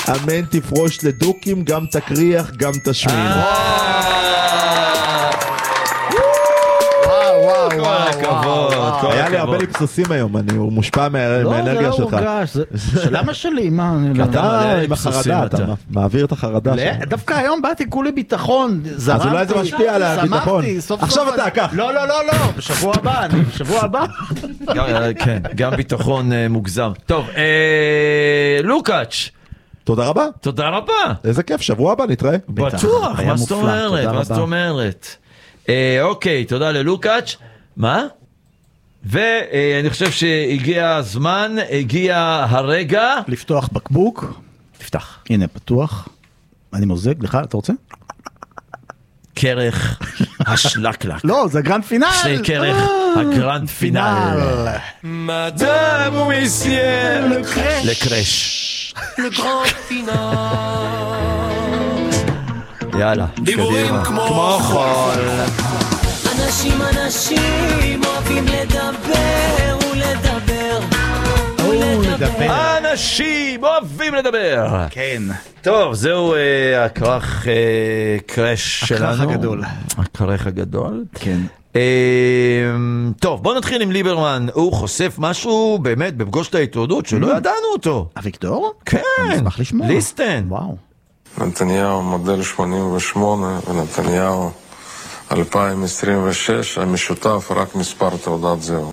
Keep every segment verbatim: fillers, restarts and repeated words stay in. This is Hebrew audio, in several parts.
אמן תפרוש לדוקים, גם תקריח, גם תשמין. היה לי הרבה לפסוסים היום, אני מושפע מהאנרגיה שלך. לא, זה לא הורגש, למה שלי? אתה עם החרדה, אתה מעביר את החרדה. דווקא היום באתי כולי ביטחון, אז אולי זה משפיע על הביטחון. עכשיו אתה, קח. לא, לא, לא, לא, בשבוע הבא, אני בשבוע הבא. כן, גם ביטחון מוגזם. טוב, לוקאץ', תודה רבה. תודה רבה. איזה כיף, שבוע הבא נתראה. בטוח, מה זאת אומרת? מה זאת אומרת? אוקיי, תודה ללוקאץ'. מה? ואני חושב שהגיע הזמן, הגיע הרגע לפתוח בקבוק. תפתח. הנה, פתוח. אני מוזג, לך, אתה רוצה? קרח השלקלק. לא, זה גרנד פינל. שני קרח הגרנד פינל. מדאם ומסייר לקרש. לגרנד פינל. יאללה, קדימה. כמו חול. אנשים אנשים אוהבים לדבר ולדבר ולדבר. אנשים אוהבים לדבר. כן. טוב, זהו הכרך קרש שלנו. הכרך הגדול. הכרך הגדול. כן. טוב, בוא נתחיל עם ליברמן. הוא חושף משהו באמת בפגוש את העיתונות שלא ידענו אותו. אביגדור? כן. אני אשמח לשמוע. ליסטן. וואו. נתניהו מודל שמונים ושמונה ונתניהו אלפיים עשרים ושש, המשותף רק מספר תעודת זהות.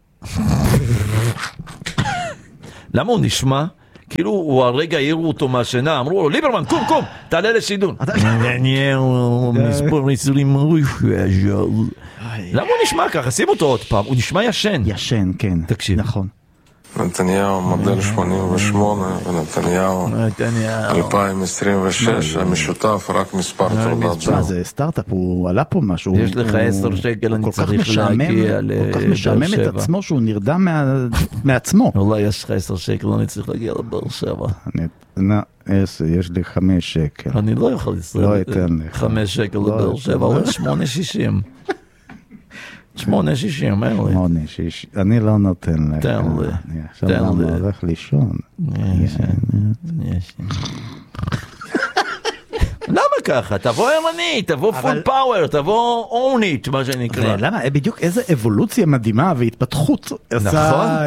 למה הוא נשמע? כאילו הוא הרגע העירו אותו מהשינה, אמרו לו, ליברמן, קום, קום, תעלה לשידור. נתניהו, מספר ניסולים, למה הוא נשמע ככה? שים אותו עוד פעם, הוא נשמע ישן. ישן, כן. תקשיב. נכון. נתניהו מודל שמונים ושמונה ונתניהו אלפיים עשרים ושש, המשותף רק מספר תעודת זהות. זה סטארט-אפ, הוא עלה פה משהו. יש לך עשר שקל, אני צריך להגיע לבאר שבע. הוא כל כך משעמם את עצמו שהוא נרדם מעצמו. אולי יש לך עשר שקל, אני צריך להגיע לבאר שבע. יש לי חמש שקל. אני לא יכול לסרב. לא אתן לך. חמש שקל לבאר שבע, הוא שמונה שישים. שמונה שישים, אין לי. שמונה שישים, אני לא נותן לך. תן לי. עכשיו אני הולך לישון. למה ככה? תבוא ערני, תבוא פול פאוור, תבוא אונית, מה שנקרא. למה? בדיוק איזה אבולוציה מדהימה והתפתחות עשה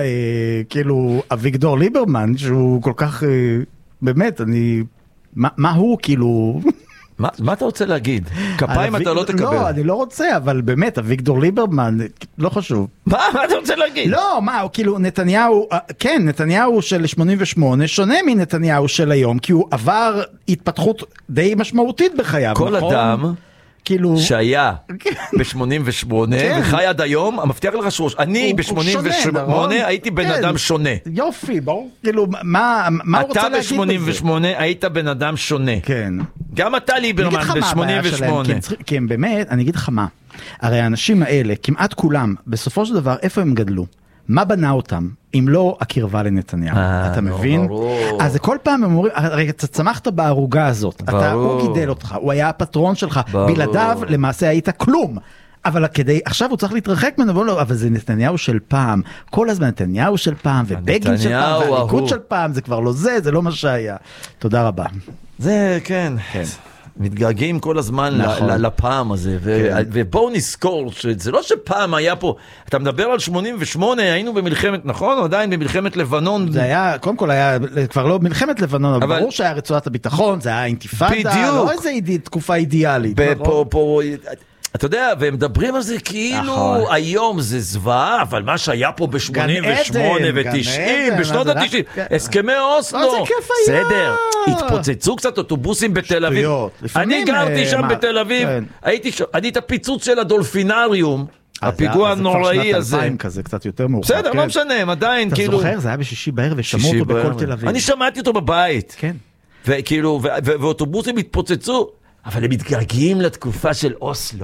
כאילו אביגדור ליברמן, שהוא כל כך, באמת, אני, מה הוא כאילו... מה, מה אתה רוצה להגיד? כפיים אתה לא תקבל. לא, אני לא רוצה, אבל באמת, אביגדור ליברמן, לא חשוב. מה, מה אתה רוצה להגיד? לא, מה, כאילו, נתניהו, כן, נתניהו של שמונים ושמונה, שונה מנתניהו של היום, כי הוא עבר התפתחות די משמעותית בחייו, כל נכון? אדם... כאילו... שהיה ב-שמונים ושמונה וחי עד היום, המבטיח לך שהוא... אני ב-שמונים ושמונה הייתי בן אדם שונה. יופי, ברור. כאילו, מה הוא רוצה להגיד בזה? אתה ב-שמונים ושמונה היית בן אדם שונה. כן. גם אתה ליברמן ב-שמונים ושמונה. כי הם באמת, אני אגיד לך מה, הרי האנשים האלה, כמעט כולם, בסופו של דבר, איפה הם גדלו? מה בנה אותם, אם לא הקרבה לנתניהו? אתה מבין? אז כל פעם הם אומרים, הרי אתה צמחת בערוגה הזאת, הוא גידל אותך, הוא היה הפטרון שלך, בלעדיו למעשה היית כלום. אבל כדי, עכשיו הוא צריך להתרחק ממנו, אבל זה נתניהו של פעם, כל הזמן נתניהו של פעם, ובגין של פעם, והליכוד של פעם, זה כבר לא זה, זה לא מה שהיה. תודה רבה. זה, כן. כן. מתגעגעים כל הזמן לפעם הזה, ובואו נזכור שזה לא שפעם היה פה, אתה מדבר על שמונים ושמונה, היינו במלחמת, נכון? עדיין במלחמת לבנון. זה היה, קודם כל היה, כבר לא מלחמת לבנון, אבל ברור שהיה רצועת הביטחון, זה היה אינתיפאדה, לא איזה תקופה אידיאלית. פה, אתה יודע, והם מדברים על זה כאילו היום זה זוועה, אבל מה שהיה פה ב-שמונים ושמונה ו-תשעים, בשנות ה-תשעים, הסכמי אוסלו, בסדר, התפוצצו קצת אוטובוסים בתל אביב. אני גרתי שם בתל אביב, אני את הפיצוץ של הדולפינריום, הפיגוע הנוראי הזה. כזה קצת יותר מאוחר. בסדר, לא משנה, הם עדיין כאילו... אתה זוכר, זה היה בשישי בערב ושמעו אותו בכל תל אביב. אני שמעתי אותו בבית. כן. וכאילו, ואוטובוסים התפוצצו, אבל הם מתגעגעים לתקופה של אוסלו.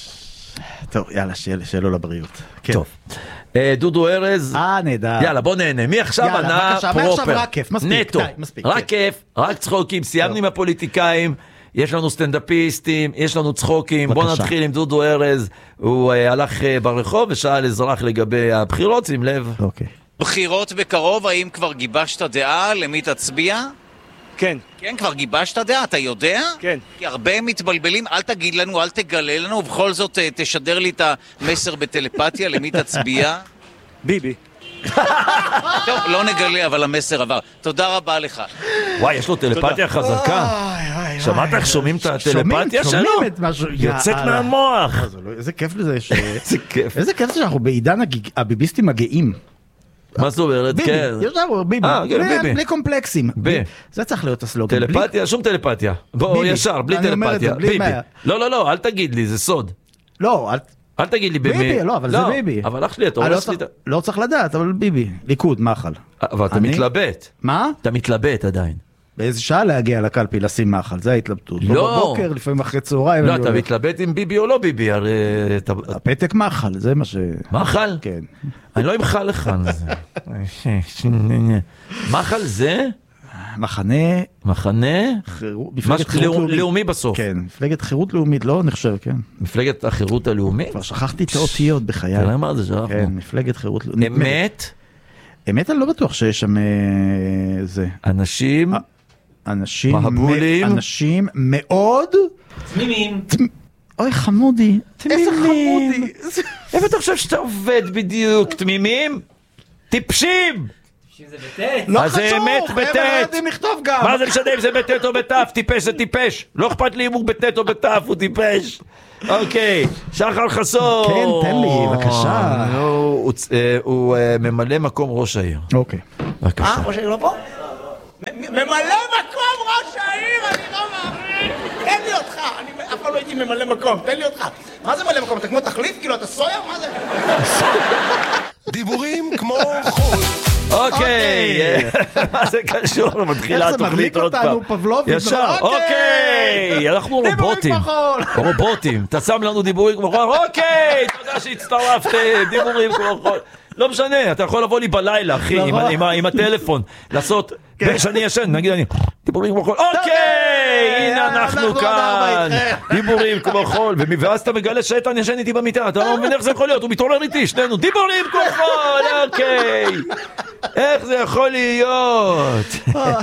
טוב, יאללה, שיהיה לו לבריאות. טוב. דודו ארז. אה, נהדר. יאללה, בוא נהנה. מי עכשיו ענה פרופר? מעכשיו רק כיף, מספיק. נטו. רק כיף, רק צחוקים. סיימנו עם הפוליטיקאים. יש לנו סטנדאפיסטים, יש לנו צחוקים. בוא נתחיל עם דודו ארז. הוא הלך ברחוב ושאל אזרח לגבי הבחירות, שים לב. אוקיי. בחירות בקרוב, האם כבר גיבשת דעה? למי תצביע? כן. כן, כבר גיבשת דעה, אתה יודע? כן. כי הרבה מתבלבלים, אל תגיד לנו, אל תגלה לנו, ובכל זאת תשדר לי את המסר בטלפתיה, למי תצביע? ביבי. טוב, לא נגלה, אבל המסר עבר. תודה רבה לך. וואי, יש לו טלפתיה חזקה. שמעת איך שומעים את הטלפתיה שלו? שומעים את משהו. יוצאת מהמוח. איזה כיף לזה. איזה כיף. איזה כיף שאנחנו בעידן הביביסטים הגאים. מה זאת אומרת? ביבי, יש לנו ביבי. בלי קומפלקסים. זה צריך להיות הסלוגן. טלפתיה, שום טלפתיה. בואו ישר, בלי טלפתיה. ביבי. לא, לא, לא, אל תגיד לי, זה סוד. לא, אל... אל תגיד לי במי. ביבי, לא, אבל זה ביבי. אבל אח שלי, אתה אומר לי... לא צריך לדעת, אבל ביבי. ליכוד, מחל. אבל אתה מתלבט. מה? אתה מתלבט עדיין. באיזה שעה להגיע לקלפי לשים מחל, זה ההתלבטות. לא. בבוקר, לפעמים אחרי צהריים. לא, אתה מתלבט עם ביבי או לא ביבי, הרי... הפתק מחל, זה מה ש... מחל? כן. אני לא אמחל לך על זה. מחל זה? מחנה... מחנה? מפלגת חירות לאומי בסוף. כן, מפלגת חירות לאומית, לא נחשב, כן. מפלגת החירות הלאומית? כבר שכחתי את האותיות בחיי. תראה מה זה שכחנו. כן, מפלגת חירות לאומית. אמת? אמת אני לא בטוח שיש שם זה. אנשים? אנשים... מהבולים? אנשים מאוד... תמימים. אוי חמודי. איזה חמודי. איפה אתה חושב שאתה עובד בדיוק? תמימים? טיפשים! זה בטט. לא אז זה אמת בטט. הם יודעים לכתוב גם. מה זה משנה אם זה בטט או בטף? טיפש זה טיפש. לא אכפת לי אם הוא בטט או בטף, הוא טיפש. אוקיי, שחר חסון. כן, תן לי, בבקשה. הוא ממלא מקום ראש העיר. אוקיי. בבקשה. אה, ראש העיר לא פה? ממלא מקום ראש העיר, אני לא מאמין. תן לי אותך, אני אף פעם לא הייתי ממלא מקום, תן לי אותך. מה זה ממלא מקום? אתה כמו תחליף? כאילו, אתה סויה? מה זה? דיבורים כמו חול. אוקיי, מה זה קשור? מתחילה התוכנית עוד פעם. ישר, אוקיי, אנחנו רובוטים. רובוטים, אתה שם לנו דיבורים כמו חול. אוקיי, תודה שהצטרפתם, דיבורים כמו חול. לא משנה, אתה יכול לבוא לי בלילה, אחי, עם הטלפון, לעשות, שאני ישן, נגיד אני, דיבורים כמו חול, אוקיי, הנה אנחנו כאן, דיבורים כמו חול, ואז אתה מגלה שאיתן ישן איתי במיטה, אתה לא מבין איך זה יכול להיות, הוא מתעורר איתי, שנינו, דיבורים כמו חול, אוקיי, איך זה יכול להיות?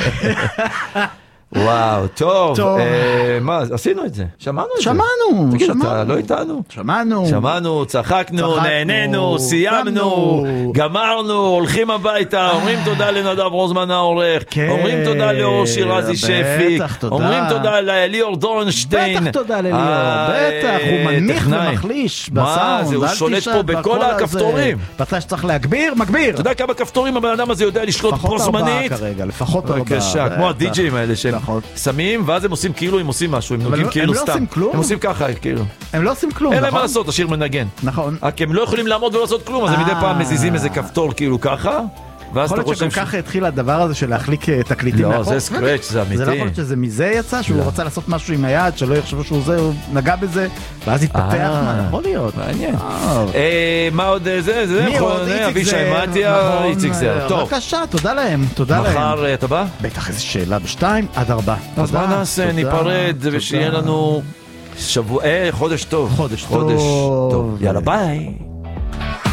וואו, טוב, מה, עשינו את זה, שמענו את זה. שמענו, תגיד, אתה לא איתנו? שמענו. שמענו, צחקנו, נהנינו, סיימנו, גמרנו, הולכים הביתה, אומרים תודה לנדב רוזמן העורך, אומרים תודה לאור שירזי שפיק, אומרים תודה לליאור דורנשטיין. בטח תודה לליאור, בטח, הוא מנמיך ומחליש בסאונד. מה זה, הוא שולט פה בכל הכפתורים. בטח שצריך להגביר, מגביר. אתה יודע כמה כפתורים הבן אדם הזה יודע לשלוט פה זמנית? לפחות ארבעה. כמו הדי-ג'ים האלה שהם שמים, ואז הם עושים כאילו הם עושים משהו, הם נוגעים כאילו סתם. הם עושים ככה, כאילו. הם לא עושים כלום, אין נכון? להם מה לעשות, השיר מנגן. נכון. רק הם לא יכולים לעמוד ולעשות כלום, אז הם מדי פעם מזיזים איזה כפתור כאילו ככה, ואז אתה יכול להיות שגם ככה התחיל הדבר הזה של להחליק תקליטים מאחור. מאחור. לא, זה סקרץ', זה אמיתי. זה לא יכול להיות שזה מזה יצא, שהוא רצה לעשות משהו עם היד, שלא יחשבו שהוא זה, הוא נגע בזה, ואז התפתח, מה יכול להיות? מעניין. מה עוד זה? זה אבישי מתיה, איציק זר. טוב. בבקשה, תודה להם, תודה להם. מחר אתה בא? בטח איזה שאלה בשתיים עד ארבע. אז מה נעשה, ניפרד, ושיהיה לנו שבוע, חודש טוב. חודש טוב. יאללה ביי.